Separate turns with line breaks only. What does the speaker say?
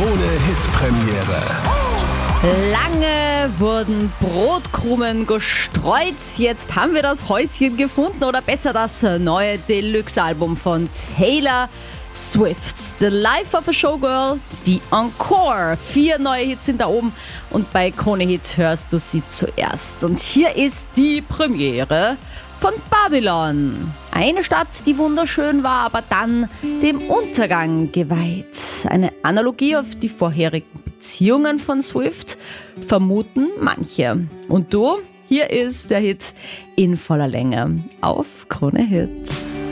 Krone-Hit-Premiere.
Lange wurden Brotkrumen gestreut. Jetzt haben wir das Häuschen gefunden oder besser das neue Deluxe-Album von Taylor Swift. The Life of a Showgirl, die Encore. 4 neue Hits sind da oben und bei Krone Hit hörst du sie zuerst. Und hier ist die Premiere von Babylon. Eine Stadt, die wunderschön war, aber dann dem Untergang geweiht. Eine Analogie auf die vorherigen Beziehungen von Swift, vermuten manche. Und du, hier ist der Hit in voller Länge auf Krone Hit.